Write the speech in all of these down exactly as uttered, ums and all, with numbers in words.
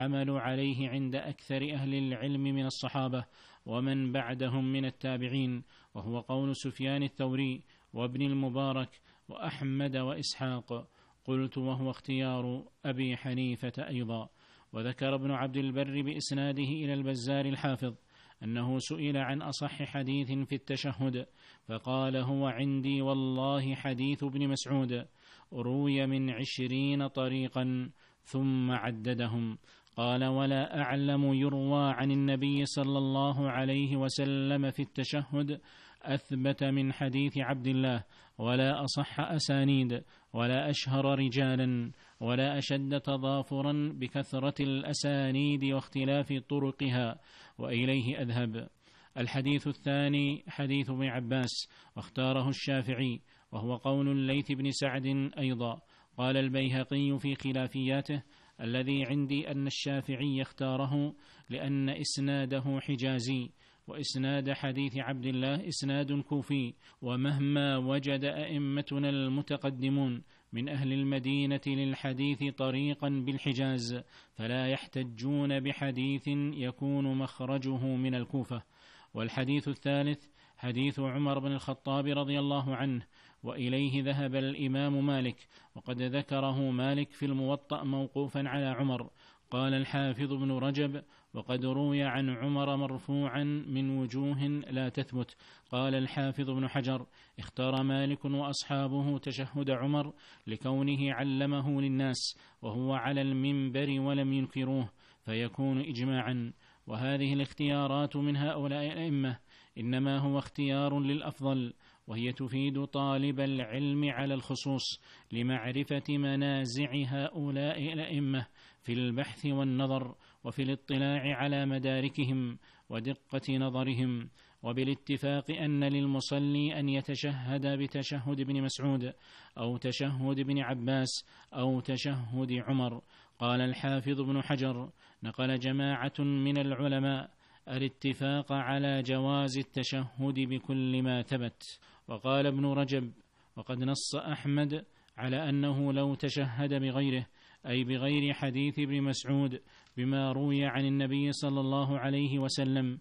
عمل عليه عند أكثر أهل العلم من الصحابة ومن بعدهم من التابعين، وهو قول سفيان الثوري وابن المبارك وأحمد وإسحاق. قلت وهو اختيار أبي حنيفة أيضا. وذكر ابن عبد البر بإسناده إلى البزار الحافظ أنه سئل عن أصح حديث في التشهد فقال هو عندي والله حديث ابن مسعود، روي من عشرين طريقا ثم عددهم. قال ولا أعلم يروى عن النبي صلى الله عليه وسلم في التشهد أثبت من حديث عبد الله، ولا أصح أسانيد، ولا أشهر رجالا، ولا أشد تضافرا بكثرة الأسانيد واختلاف طرقها، وإليه أذهب. الحديث الثاني حديث ابن عباس، واختاره الشافعي، وهو قول الليث بن سعد أيضا. قال البيهقي في خلافياته الذي عندي أن الشافعي اختاره لأن إسناده حجازي، وإسناد حديث عبد الله إسناد كوفي، ومهما وجد أئمتنا المتقدمون من أهل المدينة للحديث طريقا بالحجاز فلا يحتجون بحديث يكون مخرجه من الكوفة. والحديث الثالث حديث عمر بن الخطاب رضي الله عنه، وإليه ذهب الإمام مالك، وقد ذكره مالك في الموطأ موقوفا على عمر. قال الحافظ ابن رجب وقد روي عن عمر مرفوعا من وجوه لا تثبت. قال الحافظ ابن حجر اختار مالك وأصحابه تشهد عمر لكونه علمه للناس وهو على المنبر ولم ينكروه فيكون إجماعا. وهذه الاختيارات من هؤلاء الأئمة إنما هو اختيار للأفضل، وهي تفيد طالب العلم على الخصوص لمعرفة منازع هؤلاء الأئمة في البحث والنظر وفي الاطلاع على مداركهم ودقة نظرهم. وبالاتفاق أن للمصلي أن يتشهد بتشهد ابن مسعود أو تشهد ابن عباس أو تشهد عمر. قال الحافظ ابن حجر نقل جماعة من العلماء الاتفاق على جواز التشهد بكل ما ثبت. وقال ابن رجب وقد نص أحمد على أنه لو تشهد بغيره أي بغير حديث ابن مسعود بما روي عن النبي صلى الله عليه وسلم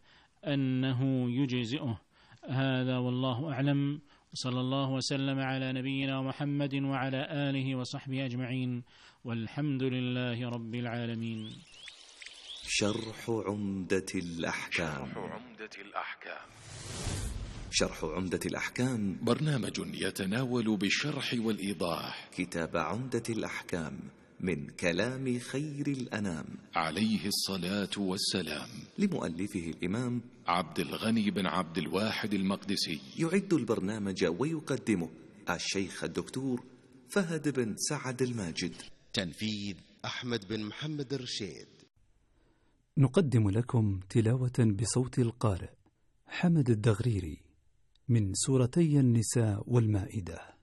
أنه يجزئه. هذا والله أعلم، صلى الله وسلم على نبينا محمد وعلى آله وصحبه أجمعين، والحمد لله رب العالمين. شرح عمدة الأحكام. شرح عمدة الأحكام. شرح عمدة الأحكام برنامج يتناول بالشرح والإيضاح كتاب عمدة الأحكام من كلام خير الأنام عليه الصلاة والسلام، لمؤلفه الإمام عبد الغني بن عبد الواحد المقدسي. يعد البرنامج ويقدمه الشيخ الدكتور فهد بن سعد الماجد. تنفيذ أحمد بن محمد الرشيد. نقدم لكم تلاوة بصوت القارئ حمد الدغريري من سورتي النساء والمائدة.